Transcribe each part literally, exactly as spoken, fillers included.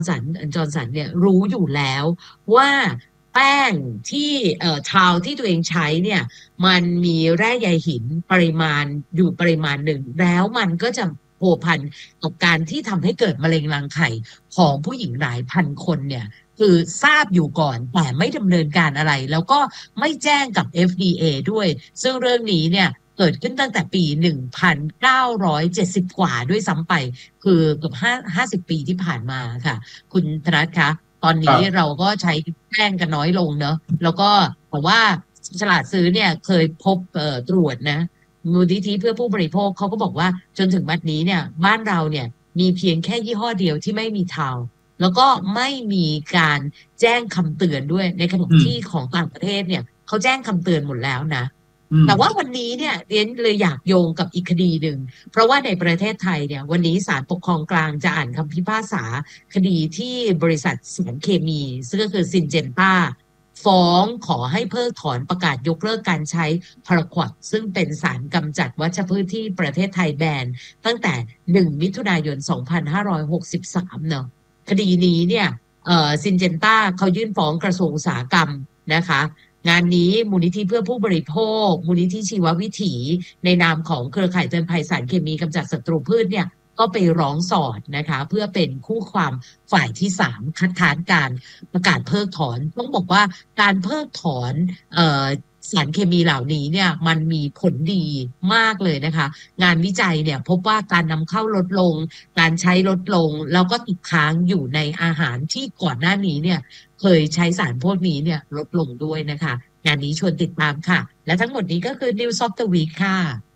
สันจอร์นสันเนี่ยรู้อยู่แล้วว่าแป้งที่เอ่อทาวที่ตัวเองใช้เนี่ยมันมีแร่ใยหินปริมาณอยู่ปริมาณหนึ่งแล้วมันก็จะพัวพันกับการที่ทำให้เกิดมะเร็งรังไข่ของผู้หญิงหลายพันคนเนี่ยคือทราบอยู่ก่อนแต่ไม่ดำเนินการอะไรแล้วก็ไม่แจ้งกับ เอฟ ดี เอ ด้วยซึ่งเรื่องนี้เนี่ยเกิดขึ้นตั้งแต่ปีหนึ่งพันเก้าร้อยเจ็ดสิบกว่าด้วยซ้ำไปคือเกือบห้าสิบปีที่ผ่านมาค่ะคุณธนัทคะตอนนี้เราก็ใช้แป้งกันน้อยลงเนอะแล้วก็บอกว่าฉลาดซื้อเนี่ยเคยพบเอ่อตรวจนะมูลนิธิเพื่อผู้บริโภคเขาก็บอกว่าจนถึงบัดนี้เนี่ยบ้านเราเนี่ยมีเพียงแค่ยี่ห้อเดียวที่ไม่มีเทาแล้วก็ไม่มีการแจ้งคำเตือนด้วยในขณะที่ของต่างประเทศเนี่ยเขาแจ้งคำเตือนหมดแล้วนะแต่ว่าวันนี้เนี่ยเรียนเลยอยากโยงกับอีกคดีหนึ่งเพราะว่าในประเทศไทยเนี่ยวันนี้ศาลปกครองกลางจะอ่านคำพิพากษาคดีที่บริษัทสารเคมีซึ่งก็คือซินเจนต้าฟ้องขอให้เพิกถอนประกาศยกเลิกการใช้พาราควดซึ่งเป็นสารกำจัดวัชพืชที่ประเทศไทยแบนตั้งแต่หนึ่งมิถุนายนสองพันห้าร้อยหกสิบสามเนาะคดีนี้เนี่ยเอ่อซินเจนต้าเขายื่นฟ้องกระทรวงอุตสาหกรรมนะคะงานนี้มูลนิธิเพื่อผู้บริโภคมูลนิธิชีววิถีในนามของเครือข่ายเตือนภัยสารเคมีกำจัดศัตรูพืชเนี่ยก็ไปร้องสอดนะคะเพื่อเป็นคู่ความฝ่ายที่สามคัดค้านการประกาศเพิกถอนต้องบอกว่าการเพิกถอนเอ่อสารเคมีเหล่านี้เนี่ยมันมีผลดีมากเลยนะคะงานวิจัยเนี่ยพบว่าการนำเข้าลดลงการใช้ลดลงแล้วก็ติดค้างอยู่ในอาหารที่ก่อนหน้านี้เนี่ยเคยใช้สารพวกนี้เนี่ยลดลงด้วยนะคะงานนี้ชวนติดตามค่ะและทั้งหมดนี้ก็คือ News of the Week ค่ะ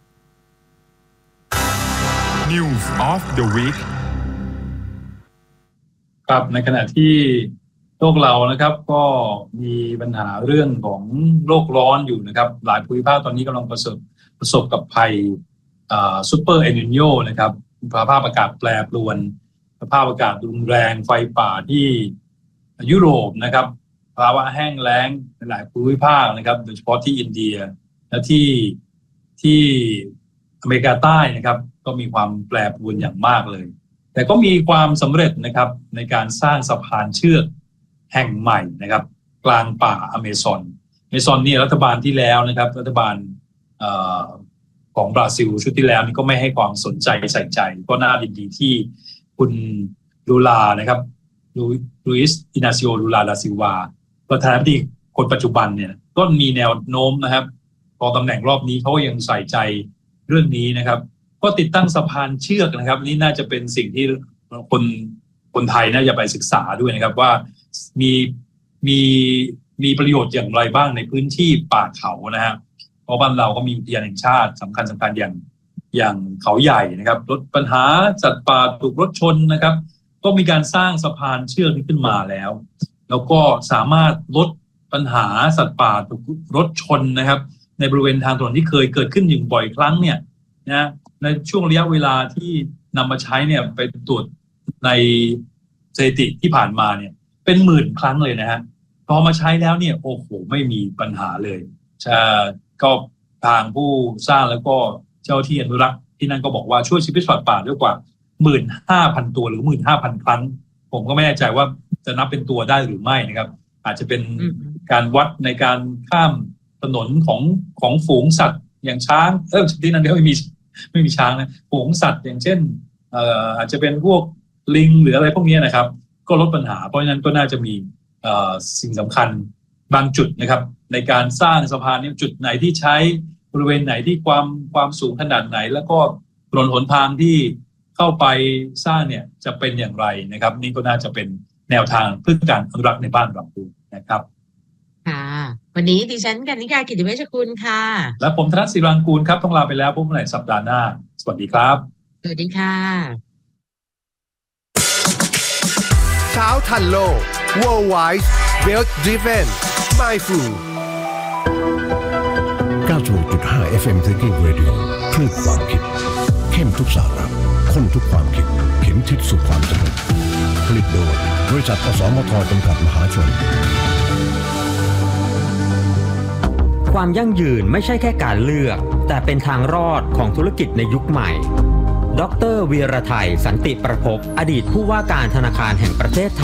News of the Week ครับในขณะที่โลกเรานะครับก็มีปัญหาเรื่องของโลกร้อนอยู่นะครับหลายภูมิภาคตอนนี้กำลังประสบประสบกับภัยซูเปอร์เอลนิโญนะครับสภาพอากาศแปรปรวนสภาพอากาศรุนแรงไฟป่าที่ยุโรปนะครับภาวะแห้งแล้งในหลายภูมิภาคนะครับโดยเฉพาะที่อินเดียและที่ที่อเมริกาใต้นะครับก็มีความแปรปรวนอย่างมากเลยแต่ก็มีความสำเร็จนะครับในการสร้างสะพานเชือกแห่งใหม่นะครับกลางป่าอเมซอนอเมซอนนี่รัฐบาลที่แล้วนะครับรัฐบาลเอ่อของบราซิลชุดที่แล้วนี่ก็ไม่ให้ความสนใจใส่ใจก็น่ายินดีที่คุณลูลานะครับลุยส์อินาซิโอลูลาดาซิลวาประธานาธิบดีคนปัจจุบันเนี่ยก็มีแนวโน้มนะครับพอตำแหน่งรอบนี้เขาก็ยังใส่ใจเรื่องนี้นะครับก็ติดตั้งสะพานเชือกนะครับนี่น่าจะเป็นสิ่งที่คนคนไทยน่าจะไปศึกษาด้วยนะครับว่ามีมีมีประโยชน์อย่างไรบ้างในพื้นที่ป่าเขานะฮะเพราะบ้านเราก็มีอุทยานแห่งชาติสำคัญสำคัญอย่างอย่างเขาใหญ่นะครับลดปัญหาสัตว์ป่าถูกรถชนนะครับก็มีการสร้างสะพานเชือกนี้ขึ้นมาแล้วแล้วก็สามารถลดปัญหาสัตว์ป่าถูกรถชนนะครับในบริเวณทางถนนที่เคยเกิดขึ้นอย่างบ่อยครั้งเนี่ยนะในช่วงระยะเวลาที่นำมาใช้เนี่ยไปตรวจในสถิติที่ผ่านมาเนี่ยเป็นหมื่นครั้งเลยนะฮะพอมาใช้แล้วเนี่ยโอ้โหไม่มีปัญหาเลยก็ทางผู้สร้างแล้วก็เจ้าที่อนุรักษ์ที่นั่นก็บอกว่าช่วยชีวิตสัตว์ป่าด้วยกว่า หนึ่งหมื่นห้าพัน ตัวหรือ หนึ่งหมื่นห้าพัน ครั้งผมก็ไม่แน่ใจว่าจะนับเป็นตัวได้หรือไม่นะครับอาจจะเป็นการวัดในการข้ามถนนของของฝูงสัตว์อย่างช้างเออที่นั่นเขาไม่มีไม่มีช้างนะฝูงสัตว์อย่างเช่นเอ่ออาจจะเป็นพวกลิงหรืออะไรพวกนี้นะครับก็ลดปัญหาเพราะฉะนั้นก็น่าจะมีเอ่อสิ่งสำคัญบางจุดนะครับในการสร้างสะพานนี้จุดไหนที่ใช้บริเวณไหนที่ความความสูงขนาดไหนแล้วก็ถนนหนทางที่เข้าไปสร้างเนี่ยจะเป็นอย่างไรนะครับนี่ก็น่าจะเป็นแนวทางเพื่อการอนุรักษ์ในบ้านเราด้วยนะครับค่ะวันนี้ดิฉันกนิกากิติเวชกุลค่ะและผมธนศิรังกูลครับต้องลาไปแล้วพบกันใหม่สัปดาห์หน้าสวัสดีครับสวัสดีค่ะเช้าทันโลก Worldwide Wealth Driven Mindful เก้าสิบหกจุดห้า เอฟ เอ็ม Thinking Radio คลื่นความคิดเข้มทุกสาระข้นทุกความคิดเข็มทิศสู่ความสำเร็จผลิตโดยบริษัทอสมทจำกัดมหาชนความยั่งยืนไม่ใช่แค่การเลือกแต่เป็นทางรอดของธุรกิจในยุคใหม่ดรวีรไทยสันติประภพอดีตผู้ว่าการธนาคารแห่งประเทศไทย